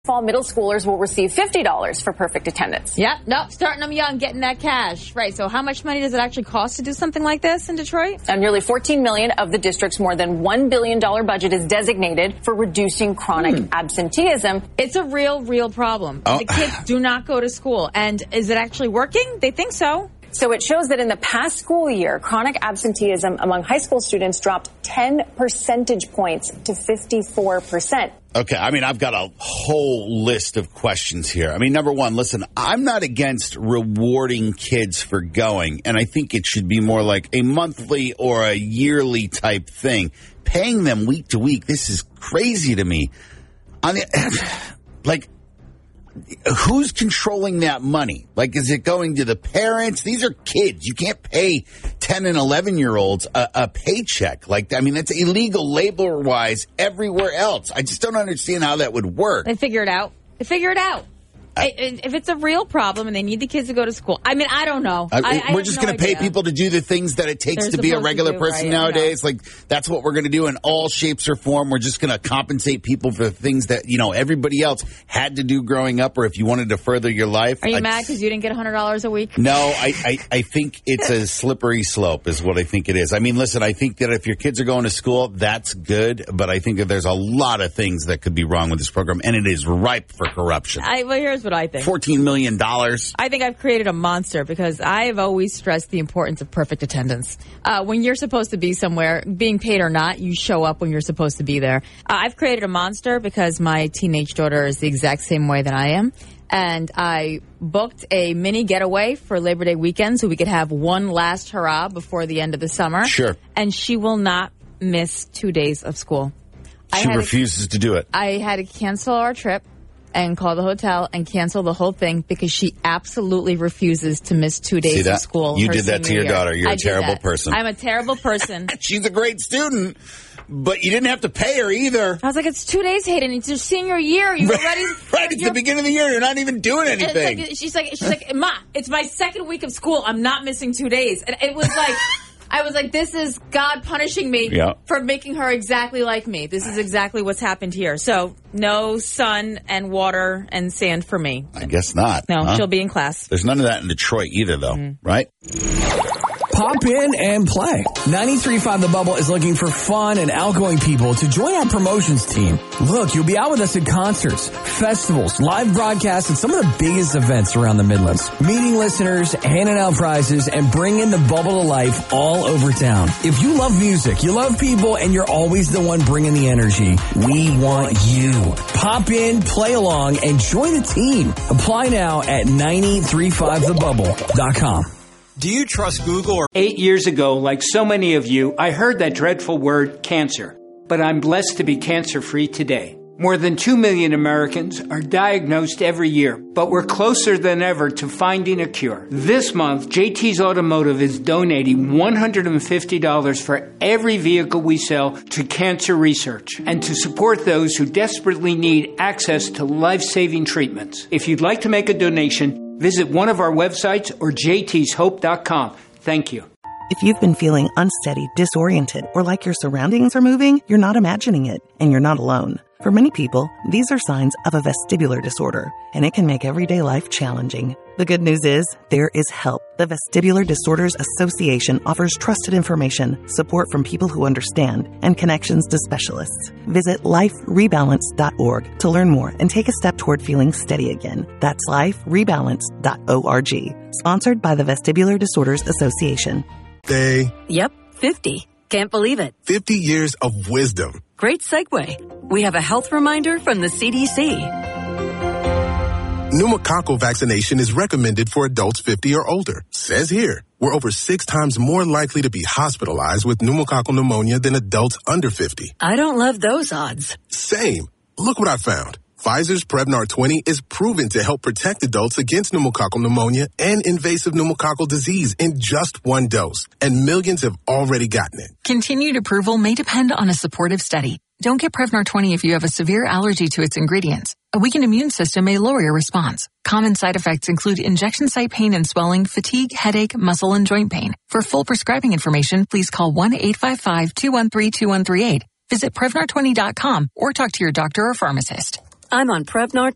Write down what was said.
Fall, middle schoolers will receive $50 for perfect attendance. Yeah, nope, starting them young, getting that cash. Right, so how much money does it actually cost to do something like this in Detroit? Nearly $14 million of the district's more than $1 billion budget is designated for reducing chronic absenteeism. It's a real problem. The kids do not go to school. And is it actually working? They think so. So it shows that in the past school year, chronic absenteeism among high school students dropped 10 percentage points to 54%. Okay, I mean, I've got a whole list of questions here. I mean, number one, listen, I'm not against rewarding kids for going, and I think it should be more like a monthly or a yearly type thing. Paying them week to week, this is crazy to me. Who's controlling that money? Like, is it going to the parents? These are kids. You can't pay 10 and 11-year-olds a paycheck. Like, I mean, that's illegal labor-wise everywhere else. I just don't understand how that would work. They figure it out. If it's a real problem and they need the kids to go to school, I mean, I don't know. We're just going to pay people to do the things that it takes to be a regular person nowadays. Like, that's what we're going to do in all shapes or form. We're just going to compensate people for things that, everybody else had to do growing up, or if you wanted to further your life. Are you mad because you didn't get $100 a week? No, I think it's a slippery slope is what I think it is. I mean, listen, I think that if your kids are going to school, that's good. But I think that there's a lot of things that could be wrong with this program, and it is ripe for corruption. Well, here's what I think. $14 million. I think I've created a monster because I have always stressed the importance of perfect attendance. When you're supposed to be somewhere, being paid or not, you show up when you're supposed to be there. I've created a monster because my teenage daughter is the exact same way that I am. And I booked a mini getaway for Labor Day weekend so we could have one last hurrah before the end of the summer. Sure. And she will not miss 2 days of school. She refuses to do it. I had to cancel our trip and call the hotel and cancel the whole thing because she absolutely refuses to miss 2 days of school. You did that to your daughter. You're a terrible person. I'm a terrible person. She's a great student, but you didn't have to pay her either. I was like, it's 2 days, Hayden. It's your senior year. You were ready. Right, it's the beginning of the year. You're not even doing anything. She's like, Ma, it's my second week of school. I'm not missing 2 days. And it was like... I was like, this is God punishing me for making her exactly like me. This is exactly what's happened here. So no sun and water and sand for me. I guess not. No, she'll be in class. There's none of that in Detroit either, though, right? Pop in and play. 93.5 The Bubble is looking for fun and outgoing people to join our promotions team. Look, you'll be out with us at concerts, festivals, live broadcasts, and some of the biggest events around the Midlands. Meeting listeners, handing out prizes, and bringing the bubble to life all over town. If you love music, you love people, and you're always the one bringing the energy, we want you. Pop in, play along, and join the team. Apply now at 935thebubble.com. Do you trust Google? 8 years ago, like so many of you, I heard that dreadful word cancer. But I'm blessed to be cancer-free today. More than 2 million Americans are diagnosed every year, but we're closer than ever to finding a cure. This month, JT's Automotive is donating $150 for every vehicle we sell to cancer research and to support those who desperately need access to life-saving treatments. If you'd like to make a donation, visit one of our websites or jtshope.com. Thank you. If you've been feeling unsteady, disoriented, or like your surroundings are moving, you're not imagining it, and you're not alone. For many people, these are signs of a vestibular disorder, and it can make everyday life challenging. The good news is, there is help. The Vestibular Disorders Association offers trusted information, support from people who understand, and connections to specialists. Visit liferebalance.org to learn more and take a step toward feeling steady again. That's liferebalance.org. Sponsored by the Vestibular Disorders Association. Yep, 50. Can't believe it. 50 years of wisdom. Great segue. We have a health reminder from the CDC. Pneumococcal vaccination is recommended for adults 50 or older. Says here, we're over 6 times more likely to be hospitalized with pneumococcal pneumonia than adults under 50. I don't love those odds. Same. Look what I found. Pfizer's Prevnar 20 is proven to help protect adults against pneumococcal pneumonia and invasive pneumococcal disease in just one dose. And millions have already gotten it. Continued approval may depend on a supportive study. Don't get Prevnar 20 if you have a severe allergy to its ingredients. A weakened immune system may lower your response. Common side effects include injection site pain and swelling, fatigue, headache, muscle, and joint pain. For full prescribing information, please call 1-855-213-2138. Visit Prevnar20.com or talk to your doctor or pharmacist. I'm on Prevnar